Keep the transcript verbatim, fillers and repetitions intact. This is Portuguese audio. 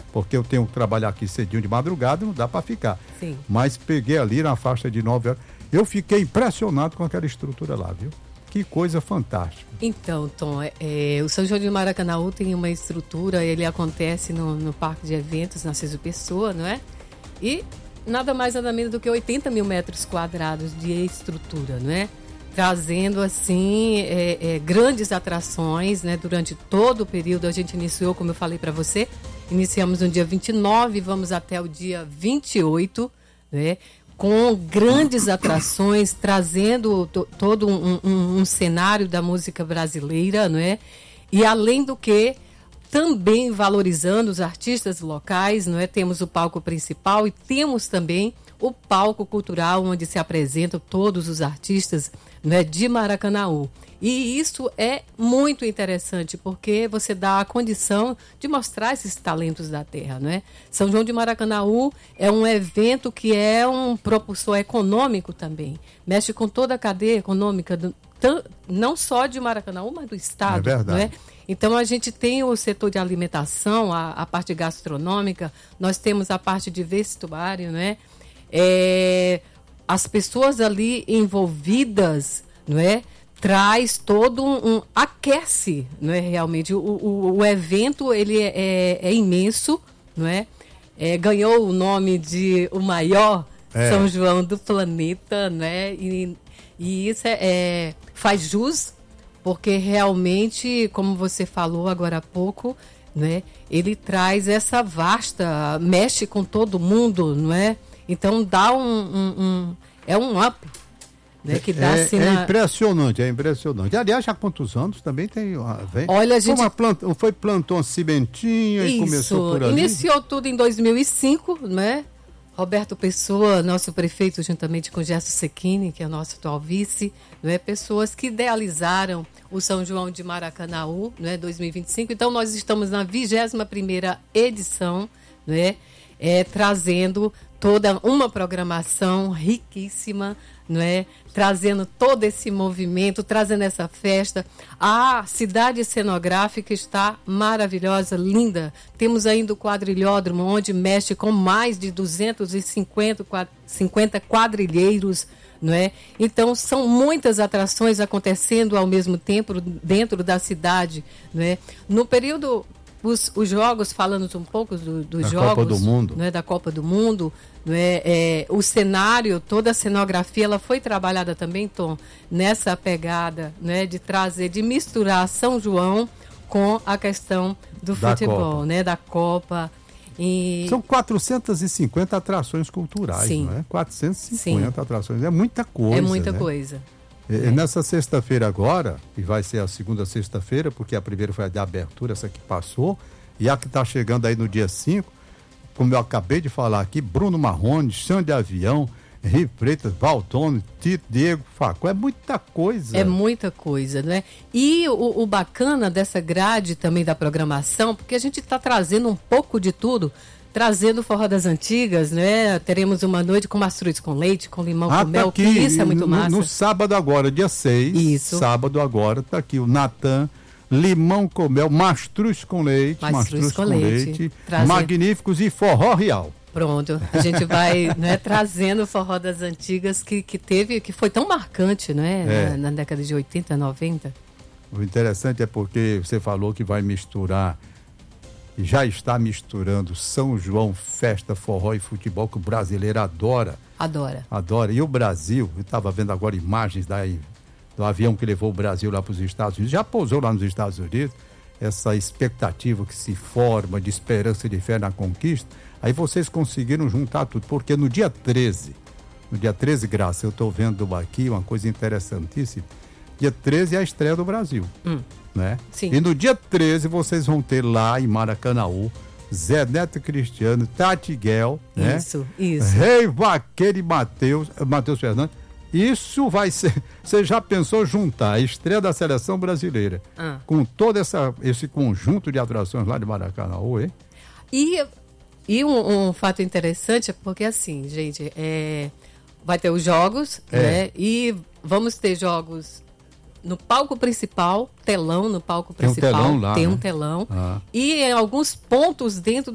porque eu tenho que trabalhar aqui cedinho de madrugada, não dá para ficar. Sim. Mas peguei ali na faixa de nove horas. Eu fiquei impressionado com aquela estrutura lá, viu? Que coisa fantástica. Então, Tom, é, é, o São João de Maracanaú tem uma estrutura, ele acontece no, no Parque de Eventos, na César Pessoa, não é? E nada mais nada menos do que oitenta mil metros quadrados de estrutura, não é? Trazendo, assim, é, é, grandes atrações, né? Durante todo o período, a gente iniciou, como eu falei para você, iniciamos no dia vinte e nove, vamos até o dia vinte e oito, né? Com grandes atrações, trazendo to, todo um, um, um cenário da música brasileira, não é? E além do que, também valorizando os artistas locais, não é? Temos o palco principal e temos também o palco cultural, onde se apresentam todos os artistas, não é, de Maracanaú. E isso é muito interessante, porque você dá a condição de mostrar esses talentos da terra, não é? São João de Maracanaú é um evento que é um propulsor econômico também. Mexe com toda a cadeia econômica, do, tam, não só de Maracanaú, mas do estado. É verdade. Não é? Então, a gente tem o setor de alimentação, a, a parte gastronômica, nós temos a parte de vestuário, não é? É, as pessoas ali envolvidas, não é? Traz todo um, um aquece, não é, realmente, o, o, o evento, ele é, é, é imenso, não é? É, ganhou o nome de o maior é. São João do planeta, né? E, e isso é, é, faz jus, porque realmente, como você falou agora há pouco, né? Ele traz essa vasta, mexe com todo mundo, não é? Então dá um, um, um é um up. Né, que dá, é, assim, é na... impressionante, é impressionante. Aliás, já há quantos anos também tem. Vem, Olha, a gente. Plant... Foi plantou uma cimentinha Isso, e começou por ali. Iniciou tudo em dois mil e cinco, né? Roberto Pessoa, nosso prefeito, juntamente com Gerson Secchini, que é nosso atual vice, né? Pessoas que idealizaram o São João de Maracanaú, né? dois mil e vinte e cinco. Então, nós estamos na vigésima primeira edição, né? É, trazendo toda uma programação riquíssima, não é? Trazendo todo esse movimento, trazendo essa festa. A cidade cenográfica está maravilhosa, linda. Temos ainda o quadrilhódromo, onde mexe com mais de duzentos e cinquenta quadrilheiros, não é? Então, são muitas atrações acontecendo ao mesmo tempo dentro da cidade, não é? No período... Os, os jogos, falando um pouco do, dos da jogos... Copa do Mundo. Né, da Copa do Mundo, né, é, o cenário, toda a cenografia, ela foi trabalhada também, Tom, nessa pegada, né, de trazer, de misturar São João com a questão do da futebol, Copa. né, da Copa. E... São quatrocentas e cinquenta atrações culturais, Sim. não é? quatrocentas e cinquenta Sim. atrações, é muita coisa. É muita né? coisa. É. Nessa sexta-feira agora, e vai ser a segunda sexta-feira, porque a primeira foi a de abertura, essa que passou, e a que está chegando aí no dia cinco, como eu acabei de falar aqui, Bruno Marrone, Chão de Avião, Rio Freitas, Valtone, Tito, Diego, Facó, é muita coisa. É muita coisa, né? E o, o bacana dessa grade também da programação, porque a gente está trazendo um pouco de tudo, trazendo o forró das antigas, né? Teremos uma noite com mastruz com leite, com limão, ah, com mel, tá aqui, que isso é muito no, massa. No sábado agora, dia seis, isso. sábado agora, tá aqui o Natan, limão com mel, mastruz com leite, mastruz, mastruz com, com leite, leite trazendo... magníficos e forró real. Pronto, a gente vai né, trazendo o forró das antigas que, que teve, que foi tão marcante, né? É. Na, na década de oitenta, noventa. O interessante é porque você falou que vai misturar, já está misturando São João, festa, forró e futebol, que o brasileiro adora. Adora. Adora. E o Brasil, eu estava vendo agora imagens daí, do avião que levou o Brasil lá para os Estados Unidos, já pousou lá nos Estados Unidos, essa expectativa que se forma de esperança e de fé na conquista. Aí vocês conseguiram juntar tudo, porque no dia treze, no dia treze, Graça, eu estou vendo aqui uma coisa interessantíssima, dia treze é a estreia do Brasil, hum. né? Sim. E no dia treze vocês vão ter lá em Maracanaú, Zé Neto Cristiano, Tati Guel, né? Isso, isso. Rei Vaqueiro e Matheus, Matheus Fernandes. Isso vai ser, você já pensou juntar a estreia da seleção brasileira ah. com todo essa, esse conjunto de atrações lá de Maracanaú, hein? E... E um, um fato interessante é porque, assim, gente, é, vai ter os jogos, é. né? E vamos ter jogos no palco principal, telão no palco principal. Tem um telão lá, Tem né? um telão. Ah. E em alguns pontos dentro